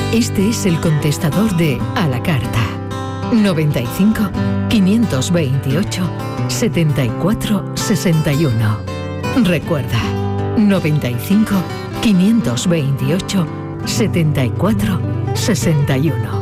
Este es el contestador de A la Carta. 95 528 74 61. Recuerda, 95 528 74 61.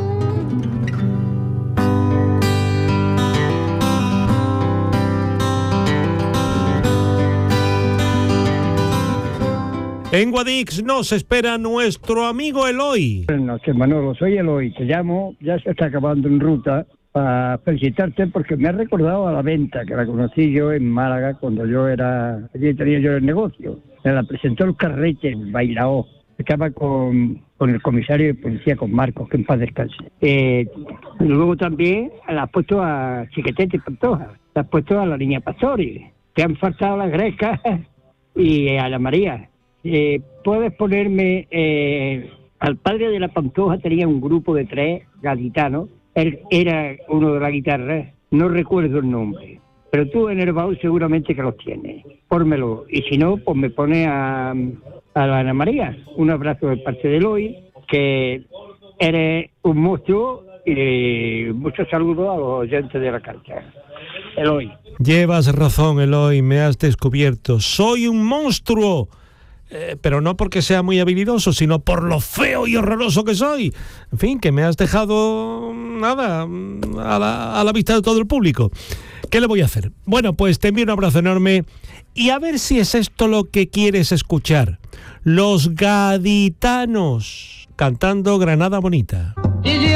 En Guadix nos espera nuestro amigo Eloy. Buenas noches, Manolo, soy Eloy, te llamo, ya se está acabando en ruta, para felicitarte porque me has recordado a la Venta, que la conocí yo en Málaga cuando allí tenía yo el negocio. Me la presentó el Carrete, el Bailao. Estaba con el comisario de policía, con Marcos, que en paz descanse. Luego también la has puesto a Chiquetete y Pantoja, la has puesto a la Niña Pastori, te han faltado las Grecas y a la María. Puedes ponerme al padre de la Pantoja, tenía un grupo de 3 gaditanos, él era uno de la guitarra, no recuerdo el nombre, pero tú en el baúl seguramente que los tienes, pónmelo, y si no, pues me pone a la Ana María. Un abrazo de parte de Eloy, que eres un monstruo, y muchos saludos a los oyentes de la carta. Eloy. Llevas razón, Eloy, me has descubierto. Soy un monstruo. Pero no porque sea muy habilidoso, sino por lo feo y horroroso que soy. En fin, que me has dejado nada a la vista de todo el público. ¿Qué le voy a hacer? Bueno, pues te envío un abrazo enorme y a ver si es esto lo que quieres escuchar. Los Gaditanos cantando Granada Bonita.